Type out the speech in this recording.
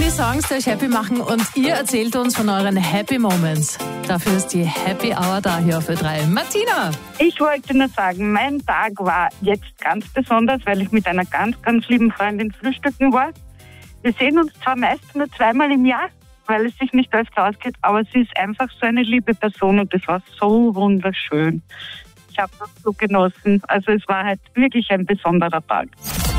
Songs, die euch happy machen und ihr erzählt uns von euren Happy Moments. Dafür ist die Happy Hour da hier auf Ö3. Martina! Ich wollte nur sagen, mein Tag war jetzt ganz besonders, weil ich mit einer ganz, ganz lieben Freundin frühstücken war. Wir sehen uns zwar meist nur zweimal im Jahr, weil es sich nicht öfter ausgeht, aber sie ist einfach so eine liebe Person und es war so wunderschön. Ich habe das so genossen. Also es war halt wirklich ein besonderer Tag.